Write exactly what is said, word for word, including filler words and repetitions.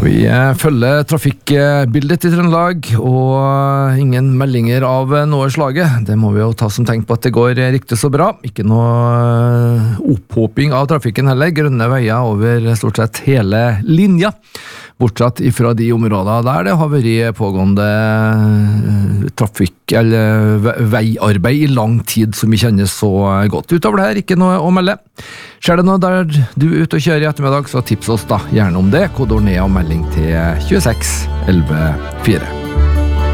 Vi følger trafikkbildet i Trøndelag, og ingen meldinger av noe slaget. Det må vi jo ta som tegn på at det går riktig så bra. Ikke noe opphåping av trafikken heller. Grønne veier over stort sett hele linja. Bortsett ifra de områdene der det har vært pågående trafikk- eller veiarbeid i lang tid som vi kjenner så godt. Utover det her, ikke noe å melde. Skjer det noe der du er ute og kjører i ettermiddag, så tips oss da gjerne om det. Kodord ned og melding til tjueseks elleve fire.